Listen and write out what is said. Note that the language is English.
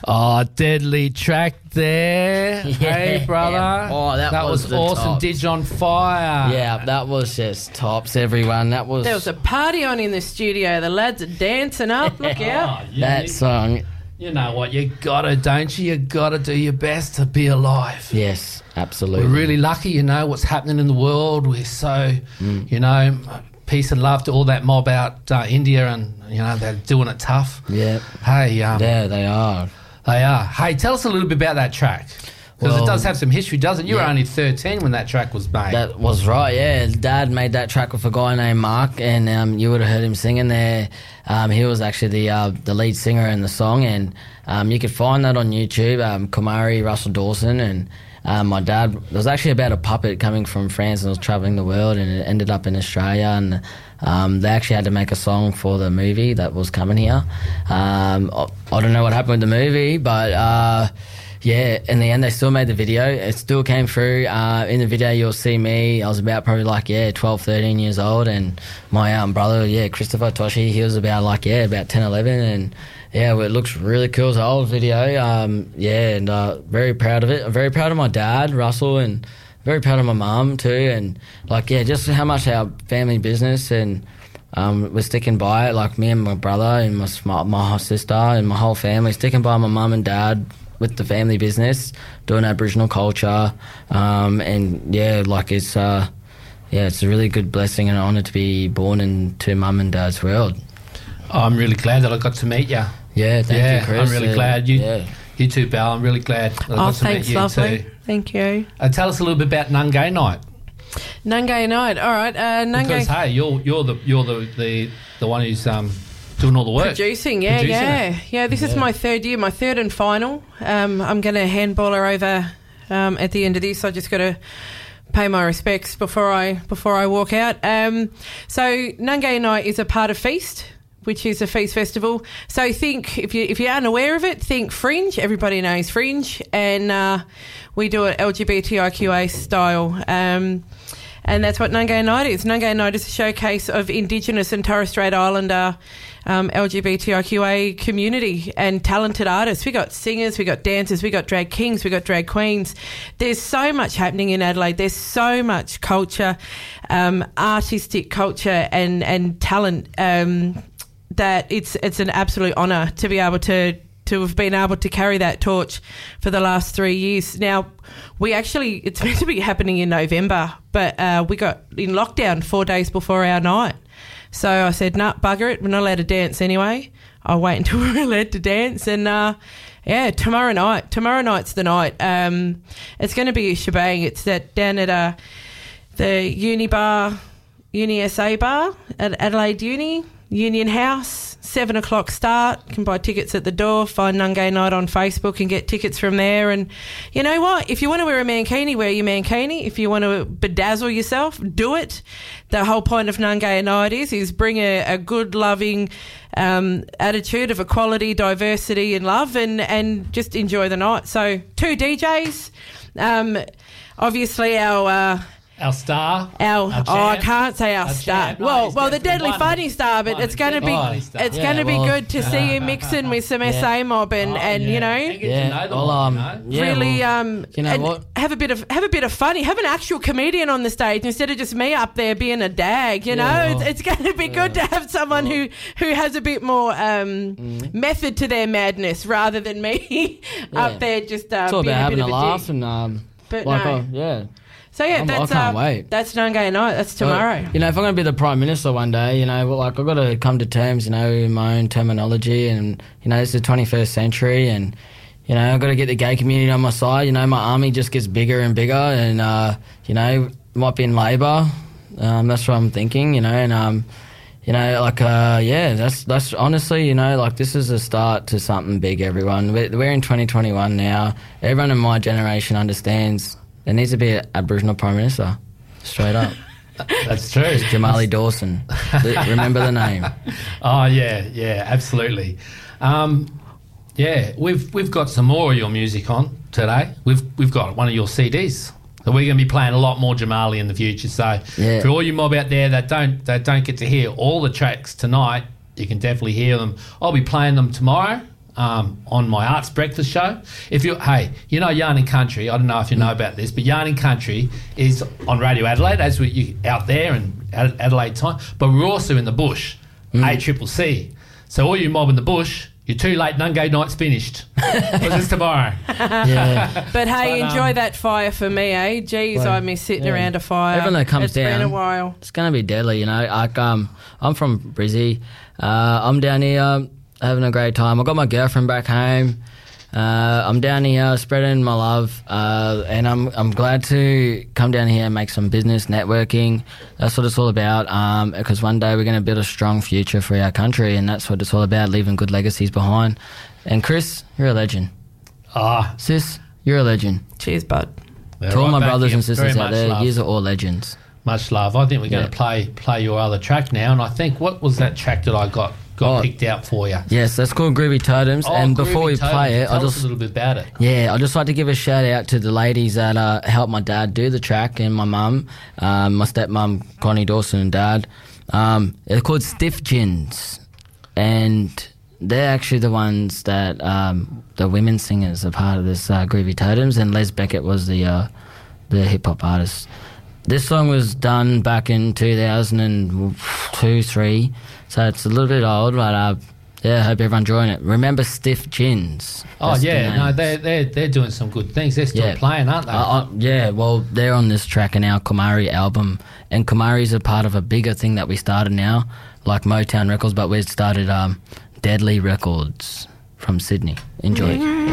Oh, deadly track there. Hey, brother. Oh, that was awesome. tops. Dig on Fire. Yeah, that was just tops, everyone. That was... There was a party on in the studio. The lads are dancing up. Look out. that song. You know what? You got to, don't you? You got to do your best to be alive. Yes, absolutely. We're really lucky, you know, what's happening in the world. We're so, you know, peace and love to all that mob out India, and, you know, they're doing it tough. Yeah. Hey. Yeah, they are. They are. Hey, tell us a little bit about that track. Because it does have some history, doesn't it? You were only 13 when that track was made. That was right, yeah. Dad made that track with a guy named Mark, and you would have heard him singing there. He was actually the lead singer in the song, and you could find that on YouTube, Kumari, Russell Dawson, and my dad. It was actually about a puppet coming from France and was travelling the world, and it ended up in Australia, and they actually had to make a song for the movie that was coming here. I don't know what happened with the movie, but... yeah, in the end, they still made the video. It still came through. In the video, you'll see me. I was about probably 12, 13 years old. And my brother, Christopher Toshi, he was about 10, 11. And, it looks really cool. It's an old video. And very proud of it. I'm very proud of my dad, Russell, and very proud of my mum too. And, just how much our family business and... we're sticking by it, me and my brother and my sister and my whole family, sticking by my mum and dad with the family business, doing Aboriginal culture, it's a really good blessing and an honour to be born into mum and dad's world. I'm really glad that I got to meet you. Yeah, thank you, Chris. I'm really glad. You too, Belle. I'm really glad that I got to meet you lovely. too. Thank you. Tell us a little bit about Nungay Night. Nungay Night, all right. Nungay... Because, hey, you're the one who's... doing all the work. Producing it. Yeah, this is my third year, my third and final. I'm going to handball her over at the end of this. I just got to pay my respects before I walk out. So Nungay Night is a part of Feast, which is a Feast festival. So think, if you're unaware of it, think Fringe. Everybody knows Fringe. And we do it LGBTIQA style. And that's what Nungay Night is. Nungay Night is a showcase of Indigenous and Torres Strait Islander LGBTIQA community and talented artists. We got singers, we got dancers, we got drag kings, we got drag queens. There's so much happening in Adelaide. There's so much culture, artistic culture and talent that it's an absolute honour to be able to have been able to carry that torch for the last 3 years. Now, it's meant to be happening in November, but we got in lockdown 4 days before our night. So I said, nah, bugger it, we're not allowed to dance anyway. I'll wait until we're allowed to dance. And, tomorrow night's the night. It's going to be a shebang. It's down at the Uni SA bar at Adelaide Union House, 7 o'clock start. You can buy tickets at the door, find Nungay Night on Facebook and get tickets from there. And you know what? If you want to wear a mankini, wear your mankini. If you want to bedazzle yourself, do it. The whole point of Nungay Night is bring a good, loving attitude of equality, diversity and love and just enjoy the night. So 2 DJs. Obviously our star. I can't say our star. Well, the Deadly Funny Star, but it's going to be good to see you mixing with some SA mob and you know, really have a bit of funny. Have an actual comedian on the stage instead of just me up there being a dag. You know, it's going to be good to have someone who has a bit more method to their madness rather than me up there just. It's all about having a laugh and So I can't wait. That's Nungay Night. That's tomorrow. If I'm going to be the Prime Minister one day, I've got to come to terms, in my own terminology, and it's the 21st century, and I've got to get the gay community on my side. My army just gets bigger and bigger, and might be in Labor. That's what I'm thinking, and that's honestly, this is a start to something big. Everyone, we're in 2021 now. Everyone in my generation understands. There needs to be an Aboriginal Prime Minister, straight up. That's true. It's Jamali Dawson. Remember the name. Oh, yeah, absolutely. We've got some more of your music on today. We've got one of your CDs. So we're going to be playing a lot more Jamali in the future. So for all you mob out there that don't get to hear all the tracks tonight, you can definitely hear them. I'll be playing them tomorrow. on my Arts Breakfast show. If you Yarning Country, I don't know if you know about this, but Yarning Country is on Radio Adelaide, as you out there in Adelaide time, but we're also in the bush, ACCC. So all you mob in the bush, you're too late, Nungo night's finished. Because it's tomorrow. Yeah. But hey, enjoy that fire for me, eh? Jeez, I miss sitting around a fire. Everyone that comes down, it's been a while. It's going to be deadly, you know. I'm from Brizzy. I'm down here having a great time. I got my girlfriend back home. I'm down here spreading my love, and I'm glad to come down here and make some business networking. That's what it's all about, because one day we're going to build a strong future for our country, and that's what it's all about, leaving good legacies behind. And Chris, you're a legend. Sis, you're a legend. Cheers, bud. To all my brothers and sisters out there, yous are all legends. Much love. I think we're going to play your other track now, and I think, what was that track that I got picked out for you? Yes, that's called Groovy Totems. And before we play it, tell us a little bit about it. Yeah, I'd just like to give a shout out to the ladies that helped my dad do the track, and my mum, my stepmum Connie Dawson and dad. They're called Stiff Gins, and they're actually the ones that the women singers are part of this Groovy Totems, and Les Beckett was the hip hop artist. This song was done back in 2002-3, so it's a little bit old, but I hope everyone's enjoying it. Remember Stiff Gins. They're doing some good things. They're still playing, aren't they? Well, they're on this track in our Kumari album, and Kumari's a part of a bigger thing that we started now, like Motown Records, but we started Deadly Records from Sydney. Enjoy.